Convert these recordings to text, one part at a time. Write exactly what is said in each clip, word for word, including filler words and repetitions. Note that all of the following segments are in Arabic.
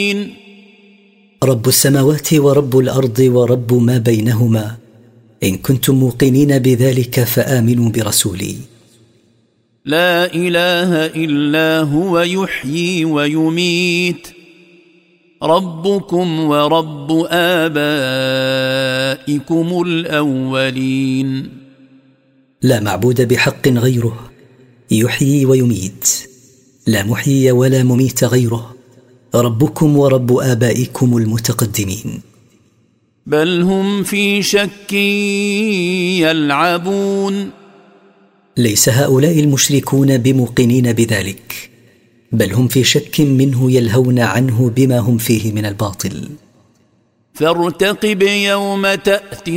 رب السماوات ورب الأرض ورب ما بينهما، إن كنتم موقنين بذلك فآمنوا برسولي. لا إله إلا هو يحيي ويميت، ربكم ورب آبائكم الأولين. لا معبود بحق غيره، يحيي ويميت، لا محيي ولا مميت غيره، ربكم ورب آبائكم المتقدمين. بل هم في شك يلعبون. ليس هؤلاء المشركون بموقنين بذلك، بل هم في شك منه يلهون عنه بما هم فيه من الباطل. فارتقب يوم تأتي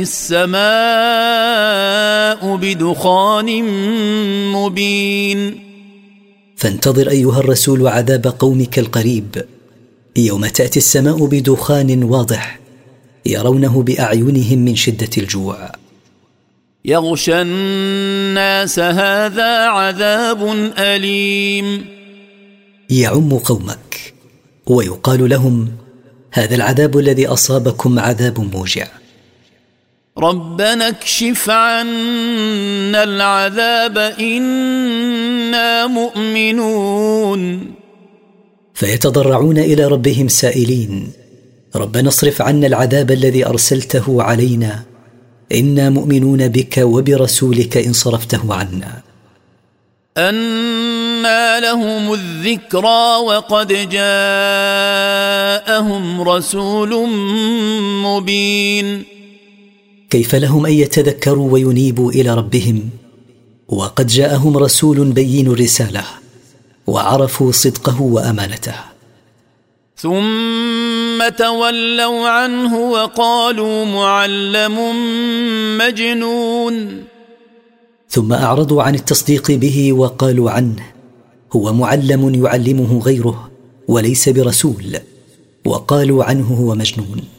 السماء بدخان مبين. فانتظر أيها الرسول عذاب قومك القريب، يوم تأتي السماء بدخان واضح يرونه بأعينهم من شدة الجوع. يغشى الناس هذا عذاب أليم. يعم قومك ويقال لهم هذا العذاب الذي أصابكم عذاب موجع. ربنا اكشف عنا العذاب إنا مؤمنون. فيتضرعون إلى ربهم سائلين ربنا اصرف عنا العذاب الذي أرسلته علينا، إنا مؤمنون بك وبرسولك إن صرفته عنا. أنى لهم الذكرى وقد جاءهم رسول مبين. كيف لهم أن يتذكروا وينيبوا إلى ربهم وقد جاءهم رسول بين الرسالة وعرفوا صدقه وأمانته؟ ثم تولوا عنه وقالوا معلم مجنون. ثم أعرضوا عن التصديق به وقالوا عنه هو معلم يعلمه غيره وليس برسول، وقالوا عنه هو مجنون.